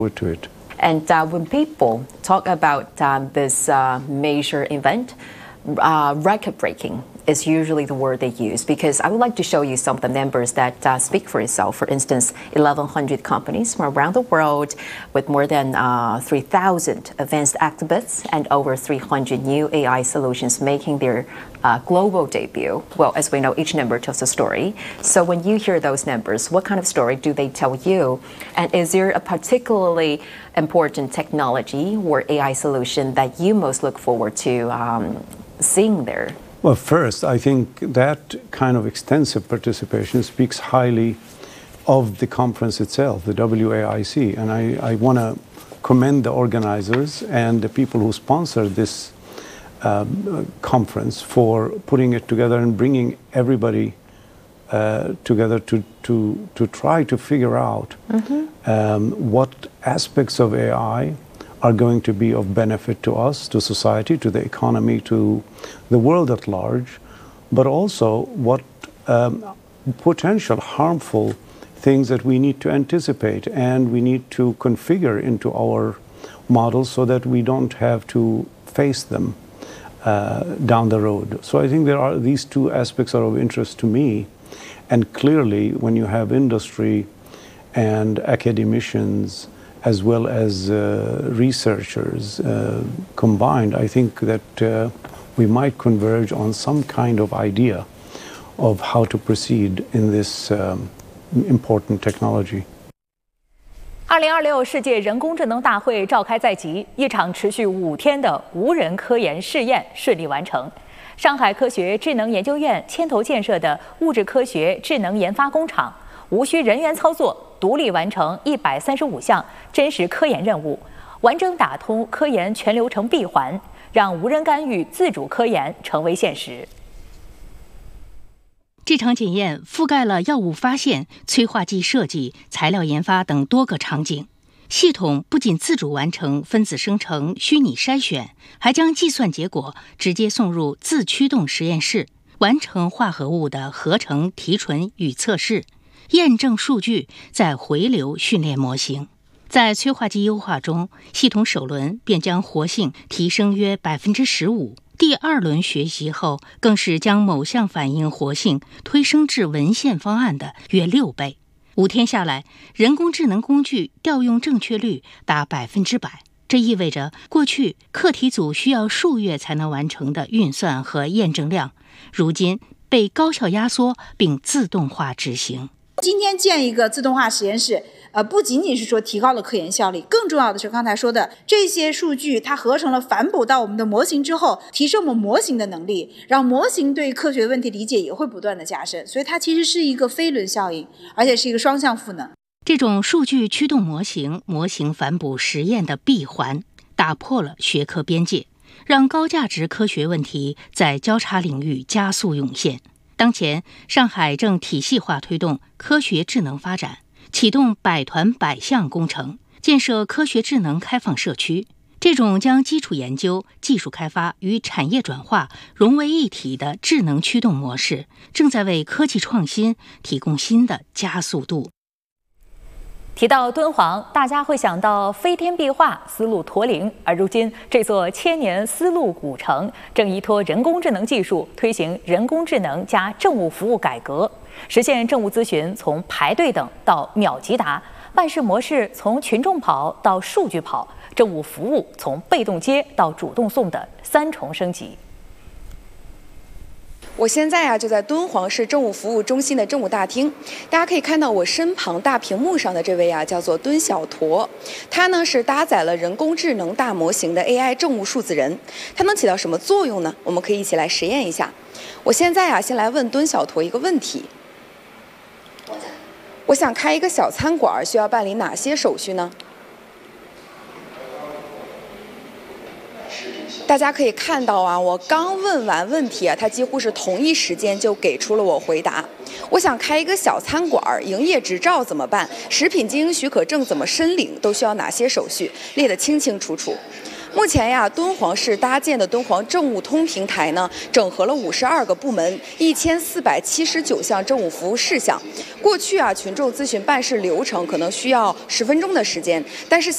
To it. And when people talk about this major event, record-breaking is usually the word they use, because I would like to show you some of the numbers that speak for itself. For instance, 1,100 companies from around the world with more than 3,000 advanced activists and over 300 new AI solutions making their global debut. Well, as we know, each number tells a story. So when you hear those numbers, what kind of story do they tell you? And is there a particularly important technology or AI solution that you most look forward to seeing there? Well, first, I think that kind of extensive participation speaks highly of the conference itself, the WAIC. And I want to commend the organizers and the people who sponsored this conference for putting it together and bringing everybody together to try to figure out what aspects of AI are going to be of benefit to us, to society, to the economy, to the world at large, but also what potential harmful things that we need to anticipate and we need to configure into our models so that we don't have to face them down the road. So I think these two aspects are of interest to me. And clearly, when you have industry and academicians as well as researchers combined, I think that we might converge on some kind of idea of how to proceed in this important technology. 2026世界人工智能大会召开在即，一场持续5天的无人科研试验顺利完成。上海科学智能研究院牵头建设的物质科学智能研发工厂，无需人员操作，独立完成135项真实科研任务，完整打通科研全流程闭环，让无人干预自主科研成为现实。 这场检验覆盖了药物发现、催化剂设计、材料研发等多个场景。系统不仅自主完成分子生成、虚拟筛选，还将计算结果直接送入自驱动实验室，完成化合物的合成、提纯与测试，验证数据，再回流训练模型。在催化剂优化中，系统首轮便将活性提升约15%。第2轮学习后，更是将某项反应活性推升至文献方案的约6倍。5天下来，人工智能工具调用正确率达100%。这意味着过去课题组需要数月才能完成的运算和验证量，如今被高效压缩并自动化执行。 今天建一个自动化实验室，不仅仅是说提高了科研效率，更重要的是刚才说的这些数据，它合成了反哺到我们的模型之后，提升我们模型的能力，让模型对科学问题理解也会不断的加深，所以它其实是一个飞轮效应，而且是一个双向赋能。 这种数据驱动模型反哺实验的闭环，打破了学科边界，让高价值科学问题在交叉领域加速涌现。当前，上海正体系化推动科学智能发展，启动百团百项工程，建设科学智能开放社区。这种将基础研究、技术开发与产业转化融为一体的智能驱动模式，正在为科技创新提供新的加速度。 提到敦煌，大家会想到飞天壁画、丝路驼铃，而如今这座千年丝路古城正依托人工智能技术推行人工智能加政务服务改革，实现政务咨询从排队等到秒即答，办事模式从群众跑到数据跑，政务服务从被动接到主动送的3重升级。 我现在就在敦煌市政务服务中心的政务大厅，大家可以看到我身旁大屏幕上的这位叫做敦小驼，他呢是搭载了人工智能大模型的 AI 政务数字人，它能起到什么作用呢？我们可以一起来实验一下。我现在先来问敦小驼一个问题，我想开一个小餐馆，需要办理哪些手续呢？大家可以看到我刚问完问题它几乎是同一时间就给出了我回答。我想开一个小餐馆，营业执照怎么办？食品经营许可证怎么申领？都需要哪些手续？列得清清楚楚。目前敦煌市搭建的敦煌政务通平台呢，整合了52个部门，1479项政务服务事项。过去群众咨询办事流程可能需要10分钟的时间，但是